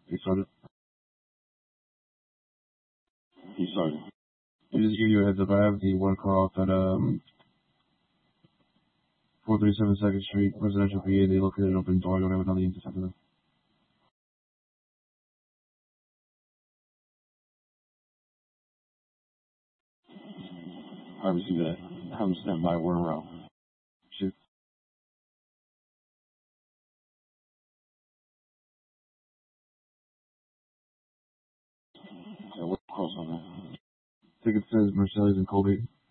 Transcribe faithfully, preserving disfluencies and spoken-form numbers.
He started. He started. Just to give you a heads up, I have the one car off at um four thirty-seven Second Street, Residential P A. They located an open door. I don't have another unit after them. I received that. Have him stand by. We're around. Shit. Yeah, we're close on that. Ticket says Mercedes and Colby.